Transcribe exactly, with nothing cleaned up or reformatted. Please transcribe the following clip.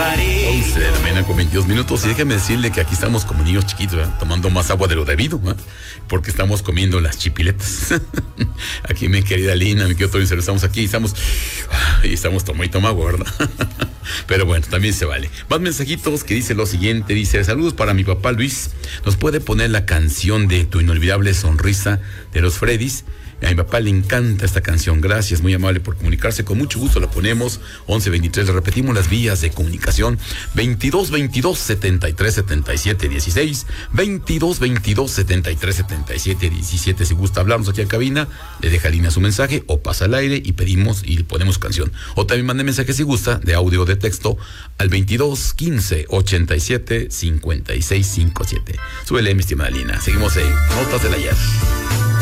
once de la mañana con veintidós minutos. Y déjame decirle que aquí estamos como niños chiquitos, ¿verdad? Tomando más agua de lo debido, ¿verdad? Porque estamos comiendo las chipiletas. Aquí mi querida Lina, mi querido Tony, estamos aquí y estamos, y estamos toma y toma agua, ¿verdad? Pero bueno, también se vale. Más mensajitos que dice lo siguiente, dice: saludos para mi papá Luis, ¿nos puede poner la canción de Tu inolvidable sonrisa de los Freddys? A mi papá le encanta esta canción, gracias, muy amable por comunicarse, con mucho gusto la ponemos. Once veintitrés, le repetimos las vías de comunicación: veintidós veintidós setenta y tres setenta y siete dieciséis, veintidós veintidós setenta y tres setenta y siete diecisiete. Si gusta hablarnos aquí en cabina, le deja Lina su mensaje o pasa al aire y pedimos y le ponemos canción. O también mande mensaje si gusta, de audio o de texto, al veintidós quince ochenta y siete cincuenta y seis cincuenta y siete. Súbele, mi estimada Lina. Seguimos en Notas del Ayer.